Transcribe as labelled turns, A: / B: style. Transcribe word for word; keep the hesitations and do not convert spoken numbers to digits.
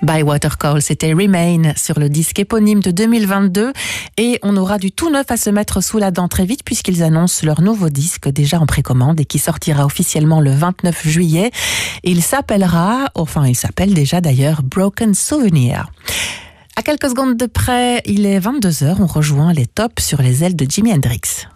A: Bywater Call, c'était Remain sur le disque éponyme de deux mille vingt-deux et on aura du tout neuf à se mettre sous la dent très vite puisqu'ils annoncent leur nouveau disque déjà en précommande et qui sortira officiellement le vingt-neuf juillet. Il s'appellera, enfin il s'appelle déjà d'ailleurs Broken Souvenir. À quelques secondes de près, il est vingt-deux heures, on rejoint les tops sur les ailes de Jimi Hendrix.